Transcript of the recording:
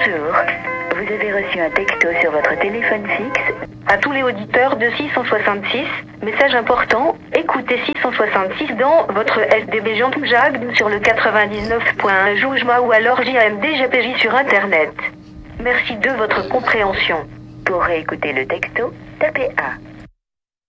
Bonjour. Vous avez reçu un texto sur votre téléphone fixe. À tous les auditeurs de 666, message important, écoutez 666 dans votre SDB Jean Jacques sur le 99.1 Joujma ou alors JAMD sur Internet. Merci de votre compréhension. Pour réécouter le texto, tapez 1.